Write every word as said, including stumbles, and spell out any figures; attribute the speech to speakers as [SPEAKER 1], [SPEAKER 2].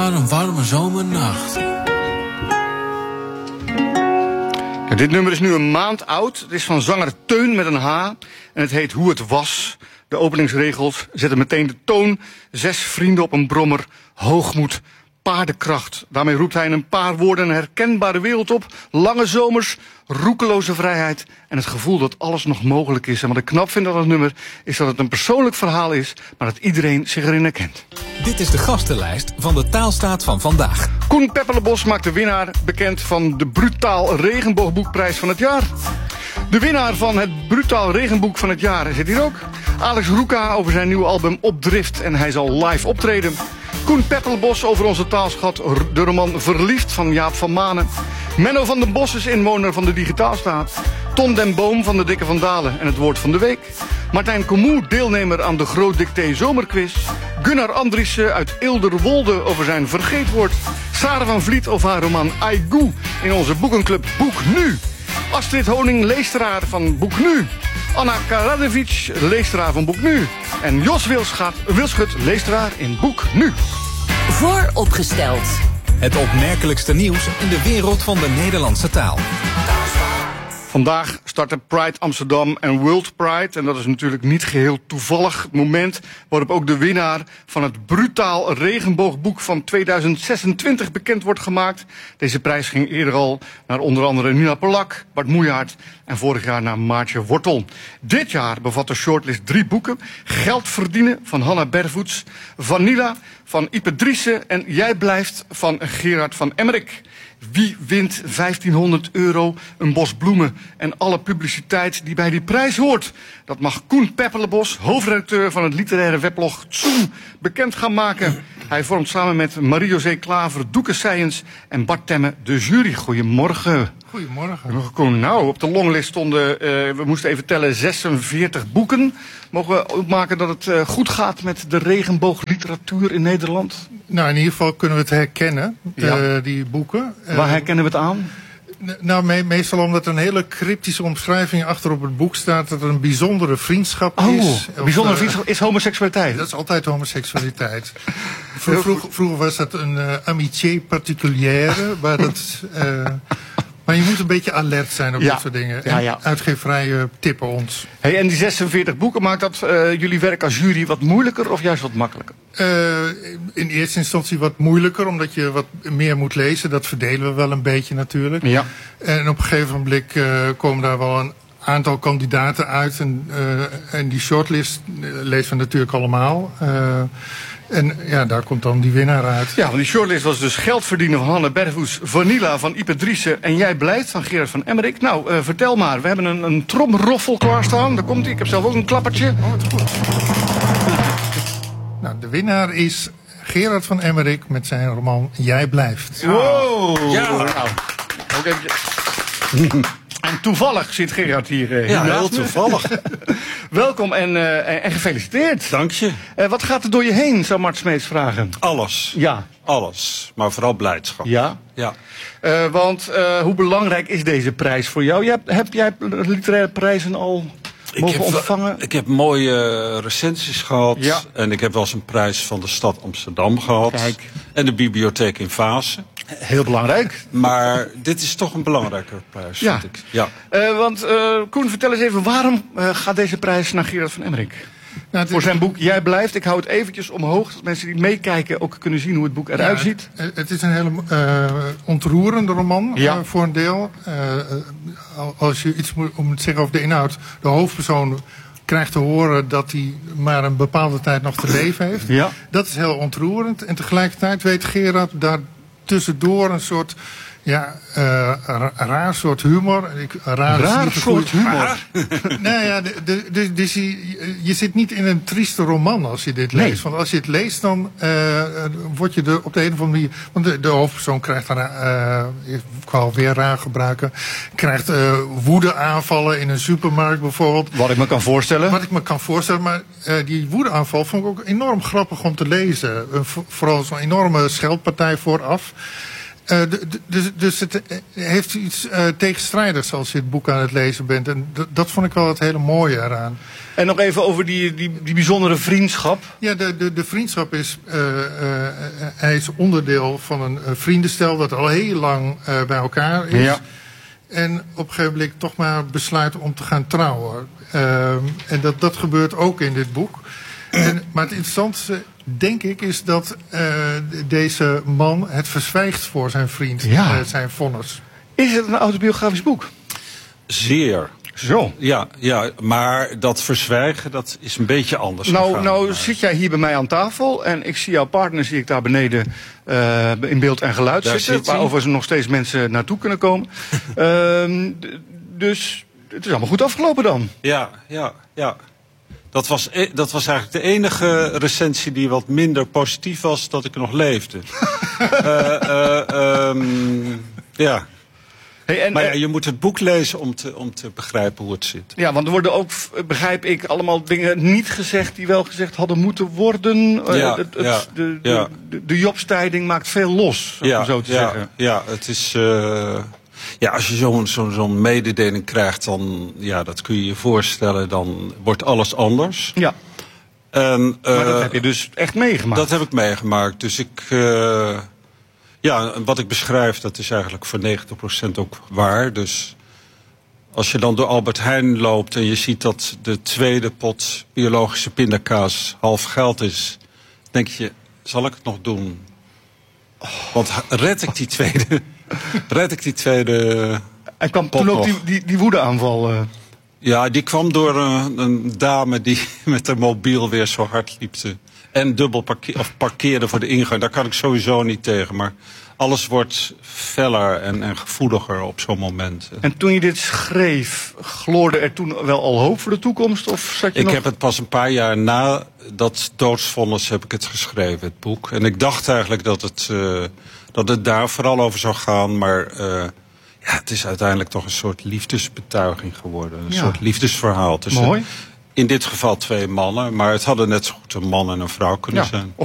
[SPEAKER 1] maar een warme zomernacht.
[SPEAKER 2] Ja, dit nummer is nu een maand oud. Het is van zanger Teun met een H. En het heet Hoe het was. De openingsregels zetten meteen de toon. Zes vrienden op een brommer. Hoogmoed, paardenkracht. Daarmee roept hij in een paar woorden een herkenbare wereld op. Lange zomers, roekeloze vrijheid en het gevoel dat alles nog mogelijk is. En wat ik knap vind aan het nummer is dat het een persoonlijk verhaal is, maar dat iedereen zich erin herkent.
[SPEAKER 3] Dit is de gastenlijst van de Taalstaat van vandaag.
[SPEAKER 2] Koen Peppelenbos maakt de winnaar bekend van de Brutaal Regenboogboekprijs van het jaar. De winnaar van het Brutaal Regenboek van het jaar zit hier ook. Alex Roeka over zijn nieuwe album Opdrift en hij zal live optreden. Koen Peppelenbos over onze taalschat, de roman Verliefd van Jaap van Manen. Menno van den Bos is inwoner van de Digitaalstaat. Ton den Boom van de Dikke van Dalen en het woord van de week. Martijn Comoe, deelnemer aan de Groot Dicté Zomerquiz. Gunnar Andriessen uit Eelderwolde over zijn vergeetwoord. Sarah van Vliet over haar roman Aigu in onze boekenclub Boek Nu. Astrid Honing, leesteraar van Boek Nu. Anna Karadevic, leesteraar van Boek Nu. En Jos Wilschut, leesteraar in Boek Nu.
[SPEAKER 4] Vooropgesteld.
[SPEAKER 3] Het opmerkelijkste nieuws in de wereld van de Nederlandse taal.
[SPEAKER 2] Vandaag starten Pride Amsterdam en World Pride. En dat is natuurlijk niet geheel toevallig het moment waarop ook de winnaar van het Brutaal Regenboogboek van tweeduizend zesentwintig bekend wordt gemaakt. Deze prijs ging eerder al naar onder andere Nina Polak, Bart Moejaert en vorig jaar naar Maartje Wortel. Dit jaar bevat de shortlist drie boeken. Geld verdienen van Hanna Bervoets, Vanilla van Ipe Driessen en Jij blijft van Gerard van Emmerik. Wie wint vijftienhonderd euro, een bos bloemen en alle publiciteit die bij die prijs hoort? Dat mag Koen Peppelenbos, hoofdredacteur van het literaire weblog Tsoen, bekend gaan maken. Hij vormt samen met Marie-José Klaver, Doeke Science en Bart Temme de jury. Goedemorgen.
[SPEAKER 5] Goedemorgen.
[SPEAKER 2] Koen, nou, op de longlist stonden, uh, we moesten even tellen, zesenveertig boeken. Mogen we opmaken dat het uh, goed gaat met de regenboogliteratuur in Nederland?
[SPEAKER 5] Nou, in ieder geval kunnen we het herkennen, de,
[SPEAKER 2] Ja.
[SPEAKER 5] die boeken.
[SPEAKER 2] Waar herkennen we het aan?
[SPEAKER 5] Nou, me meestal omdat er een hele cryptische omschrijving achter op het boek staat dat er een bijzondere vriendschap
[SPEAKER 2] Oh,
[SPEAKER 5] is. Of,
[SPEAKER 2] bijzondere
[SPEAKER 5] uh,
[SPEAKER 2] vriendschap is homoseksualiteit.
[SPEAKER 5] Dat is altijd homoseksualiteit. Vro vroeg, vroeger was dat een uh, amitié particulière, waar dat... Uh, Maar je moet een beetje alert zijn op
[SPEAKER 2] Ja.
[SPEAKER 5] dat soort dingen. En
[SPEAKER 2] Ja, ja.
[SPEAKER 5] uitgeverijen tippen ons.
[SPEAKER 2] Hey, en die zesenveertig boeken, maakt dat uh, jullie werk als jury wat moeilijker of juist wat makkelijker?
[SPEAKER 5] Uh, in eerste instantie wat moeilijker, omdat je wat meer moet lezen. Dat verdelen we wel een beetje natuurlijk.
[SPEAKER 2] Ja.
[SPEAKER 5] En op een gegeven moment uh, komen daar wel een aantal kandidaten uit. En, uh, en die shortlist uh, lezen we natuurlijk allemaal. Uh, En ja, daar komt dan die winnaar uit.
[SPEAKER 2] Ja, want die shortlist was dus Geld verdienen van Hanne Bervoets, Vanilla van Ipe Driessen en Jij blijft van Gerard van Emmerik. Nou, uh, vertel maar. We hebben een, een tromroffel klaarstaan. Daar komt hij. Ik heb zelf ook een klappertje.
[SPEAKER 5] Oh, wat goed. Nou, de winnaar is Gerard van Emmerik met zijn roman Jij blijft.
[SPEAKER 2] Wow.
[SPEAKER 1] Ja.
[SPEAKER 2] Nou, ook even... En toevallig zit Gerard hier. Uh,
[SPEAKER 1] Ja,
[SPEAKER 2] hier
[SPEAKER 1] heel
[SPEAKER 2] naast me.
[SPEAKER 1] toevallig.
[SPEAKER 2] Welkom en, uh, en, en gefeliciteerd.
[SPEAKER 1] Dank je.
[SPEAKER 2] Uh, wat gaat er door je heen, zou Mart Smeets vragen?
[SPEAKER 1] Alles.
[SPEAKER 2] Ja.
[SPEAKER 1] Alles. Maar vooral blijdschap.
[SPEAKER 2] Ja?
[SPEAKER 1] Ja.
[SPEAKER 2] Uh, want uh, hoe belangrijk is deze prijs voor jou? Je hebt, heb jij literaire prijzen al mogen
[SPEAKER 1] heb,
[SPEAKER 2] ontvangen?
[SPEAKER 1] Ik heb mooie recensies gehad.
[SPEAKER 2] Ja.
[SPEAKER 1] En ik heb wel eens een prijs van de stad Amsterdam gehad.
[SPEAKER 2] Kijk.
[SPEAKER 1] En de bibliotheek in Vaassen.
[SPEAKER 2] Heel belangrijk.
[SPEAKER 1] Maar dit is toch een belangrijke prijs,
[SPEAKER 2] Ja.
[SPEAKER 1] vind ik. Ja.
[SPEAKER 2] Uh, want uh, Koen, vertel eens even, waarom uh, gaat deze prijs naar Gerard van Emmerik?
[SPEAKER 5] Nou, het
[SPEAKER 2] Voor
[SPEAKER 5] is-
[SPEAKER 2] zijn boek Jij blijft. Ik hou het eventjes omhoog, dat mensen die meekijken ook kunnen zien hoe het boek eruit
[SPEAKER 5] Ja,
[SPEAKER 2] ziet.
[SPEAKER 5] Het, het is een hele uh, ontroerende roman,
[SPEAKER 2] Ja.
[SPEAKER 5] uh, voor een deel. Uh, uh, als je iets moet, om te zeggen over de inhoud. De hoofdpersoon krijgt te horen dat hij maar een bepaalde tijd nog te leven heeft.
[SPEAKER 2] Ja.
[SPEAKER 5] Dat is heel ontroerend. En tegelijkertijd weet Gerard daar tussendoor een soort... Ja, uh, ra raar soort humor. Ik, raar is
[SPEAKER 2] Raar
[SPEAKER 5] niet een
[SPEAKER 2] soort
[SPEAKER 5] goed-
[SPEAKER 2] humor.
[SPEAKER 5] nou ja, de, de, de, dus je, je zit niet in een trieste roman als je dit
[SPEAKER 2] Nee.
[SPEAKER 5] leest. Want als je het leest, dan uh, word je er op de een of andere manier... Want de, de hoofdpersoon krijgt dan, uh, ik ga weer raar gebruiken... krijgt uh, woedeaanvallen in een supermarkt bijvoorbeeld.
[SPEAKER 2] Wat ik me kan voorstellen.
[SPEAKER 5] Wat ik me kan voorstellen, maar uh, die woedeaanval vond ik ook enorm grappig om te lezen. Uh, vo- vooral zo'n enorme scheldpartij vooraf. Uh, d- d- dus, dus het uh, heeft iets uh, tegenstrijdigs als je het boek aan het lezen bent. En d- dat vond ik wel het hele mooie eraan.
[SPEAKER 2] En nog even over die, die, die bijzondere vriendschap.
[SPEAKER 5] Ja, de, de, de vriendschap is... Uh, uh, hij is onderdeel van een uh, vriendenstel dat al heel lang uh, bij elkaar is. Ja. En op een gegeven moment toch maar besluit om te gaan trouwen. Uh, en dat, dat gebeurt ook in dit boek. En, maar het interessantste, denk ik, is dat uh, deze man het verzwijgt voor zijn vriend, ja. uh, zijn vonnis.
[SPEAKER 2] Is het een autobiografisch boek?
[SPEAKER 1] Zeer.
[SPEAKER 2] Zo.
[SPEAKER 1] Ja, ja, maar dat verzwijgen, dat is een beetje anders
[SPEAKER 2] Nou,
[SPEAKER 1] gegaan.
[SPEAKER 2] nou zit jij hier bij mij aan tafel en ik zie jouw partner zie ik daar beneden uh, in beeld en geluid
[SPEAKER 1] daar
[SPEAKER 2] zitten. Waarover ze nog steeds mensen naartoe kunnen komen. uh, d- dus het is allemaal goed afgelopen dan.
[SPEAKER 1] Ja, ja, ja. Dat was, e- dat was eigenlijk de enige recensie die wat minder positief was, dat ik nog leefde. uh, uh, um, ja.
[SPEAKER 2] Hey, en,
[SPEAKER 1] maar ja, je moet het boek lezen om te, om te begrijpen hoe het zit.
[SPEAKER 2] Ja, want er worden ook, begrijp ik, allemaal dingen niet gezegd die wel gezegd hadden moeten worden.
[SPEAKER 1] Ja,
[SPEAKER 2] het, het,
[SPEAKER 1] ja,
[SPEAKER 2] de,
[SPEAKER 1] ja.
[SPEAKER 2] de, de, de Jobstijding maakt veel los, om
[SPEAKER 1] Ja,
[SPEAKER 2] zo te
[SPEAKER 1] ja,
[SPEAKER 2] zeggen.
[SPEAKER 1] ja, het is... Uh, ja, als je zo'n zo'n zo'n mededeling krijgt, dan... Ja, dat kun je je voorstellen, dan wordt alles anders.
[SPEAKER 2] Ja.
[SPEAKER 1] En, uh,
[SPEAKER 2] maar dat heb je dus echt meegemaakt?
[SPEAKER 1] Dat heb ik meegemaakt. Dus ik... Uh, ja, wat ik beschrijf, dat is eigenlijk voor negentig procent ook waar. Dus als je dan door Albert Heijn loopt en je ziet dat de tweede pot biologische pindakaas half geld is, denk je, zal ik het nog doen? Want red ik die tweede... red ik die tweede...
[SPEAKER 2] En kwam toen ook die, die, die woedeaanval? Uh...
[SPEAKER 1] Ja, die kwam door een, een dame die met haar mobiel weer zo hard liepte. En dubbel parkeer, of parkeerde voor de ingang. Daar kan ik sowieso niet tegen. Maar alles wordt feller en, en gevoeliger op zo'n moment.
[SPEAKER 2] En toen je dit schreef, gloorde er toen wel al hoop voor de toekomst? Of zat je
[SPEAKER 1] ik
[SPEAKER 2] nog...
[SPEAKER 1] heb het pas een paar jaar na dat doodsvonnis heb ik het geschreven, het boek. En ik dacht eigenlijk dat het, uh, dat het daar vooral over zou gaan. Maar uh, ja, het is uiteindelijk toch een soort liefdesbetuiging geworden. Een ja. soort liefdesverhaal tussen...
[SPEAKER 2] Mooi.
[SPEAKER 1] In dit geval twee mannen, maar het hadden net zo goed een man en een vrouw kunnen
[SPEAKER 2] ja.
[SPEAKER 1] zijn.